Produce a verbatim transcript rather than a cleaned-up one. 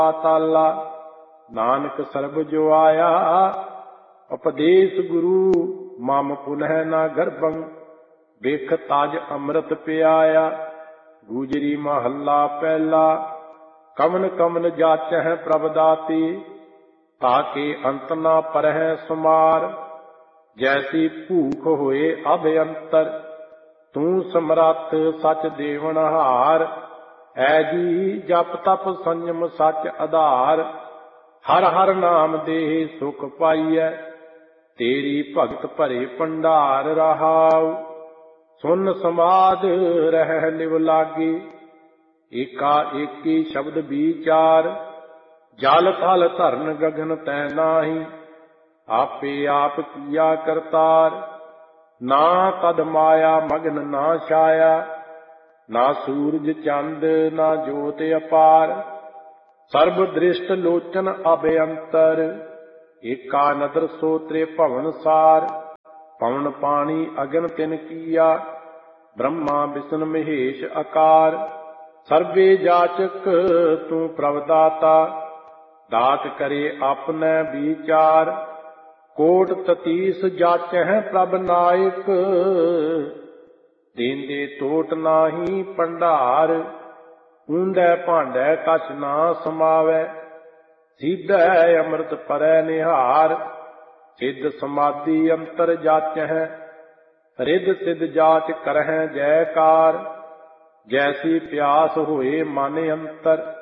ਤਾਲਾ। ਨਾਨਕ ਸਰਬ ਜੋ ਆਇਆ ਉਪਦੇਸ਼ ਗੁਰੂ, ਮਮ ਪੁਨਹ ਨਾ ਗਰਭੰ ਬਿਖ ਤਜ ਅੰਮ੍ਰਿਤ ਪਿਆਇਆ। ਗੂਜਰੀ ਮਹੱਲਾ ਪਹਿਲਾ। ਕਵਨ ਕਵਨ ਜਾਚਹਿ ਪ੍ਰਭ ਦਾਤੇ, ਤਾਕੇ ਅੰਤ ਨਾ ਪਰਹਿ ਸੁਮਾਰ। ਜੈਸੀ ਭੂਖ ਹੋਏ ਅਭਯੰਤਰ, ਤੂੰ ਸਮਰੱਥ ਸਚ ਦੇਵਨਹਾਰ। ਐ ਜੀ ਜਪ ਤਪ ਸੰਜਮ ਸਚ ਆਧਾਰ, ਹਰ ਹਰ ਨਾਮ ਦੇਹ ਸੁਖ ਪਾਈਐ। ਤੇਰੀ ਭਗਤ ਭਰੇ ਭੰਡਾਰ ਰਹਾਉ, ਸੁਨ ਸਮਾਧ ਰਹਿ ਲਿਵ ਲਾਗੇ। ਏਕਾ ਏਕੀ ਸ਼ਬਦ ਵਿਚਾਰ, ਜਲ ਥਲ ਧਰਨ ਗਗਨ ਤੈ ਨਾਹੀ। ਆਪੇ ਆਪ ਕੀਆ ਕਰਤਾਰ, ਨਾ ਤਦ ਮਾਇਆ ਮਗਨ ਨਾ ਛਾਇਆ। ਨਾ ਸੂਰਜ ਚੰਦ ਨਾ ਜੋਤਿ ਅਪਾਰ, ਸਰਬ ਦ੍ਰਿਸ਼ਟ ਲੋਚਨ ਅਭਯੰਤਰ। ਏਕਾ ਨਦਰ ਸੋ ਤ੍ਰਿਭਵਨ ਸਾਰ, ਪਵਨ ਪਾਣੀ ਅਗਨ ਤਿਨ ਕੀਆ। ਬ੍ਰਹਮਾ ਵਿਸ਼ਨ ਮਹੇਸ਼ ਆਕਾਰ, ਸਰਬੇ ਜਾਚਕ ਤੂੰ ਪ੍ਰਭ ਦਾਤਾ। ਦਾਤ ਕਰੇ ਆਪਨੇ ਵਿਚਾਰ, ਕੋਟ ਤਤੀਸ ਜਾਚਹਿ ਪ੍ਰਭ ਨਾਇਕ। ਦੇਂਦੇ ਟੋਟ ਨਾਹੀ ਭੰਡਾਰ, ਊਂਡੈ ਭਾਂਡੈ ਕਛ ਨਾ ਸਮਾਵੈ। ਸੀਧੈ ਅੰਮ੍ਰਿਤ ਪਰੈ ਨਿਹਾਰ, ਸਿੱਧ ਸਮਾਧੀ ਅੰਤਰ ਜਾਚਹਿ। ਰਿੱਧ ਸਿੱਧ ਜਾਚ ਕਰਹਿ ਜੈਕਾਰ, ਜੈਸੀ ਪਿਆਸ ਹੋਏ ਮਨ ਅੰਤਰ।